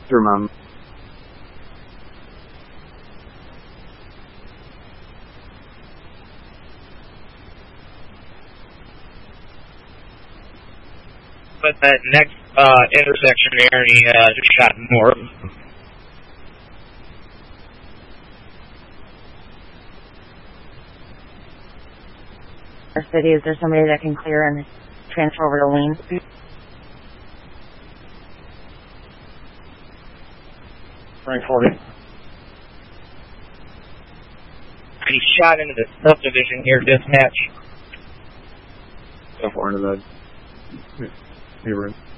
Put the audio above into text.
German. But that next intersection there, and he just shot north. City, is there somebody that can clear and transfer over to lane? Frank 40. He shot into the subdivision here, dispatch. So far into the neighborhood.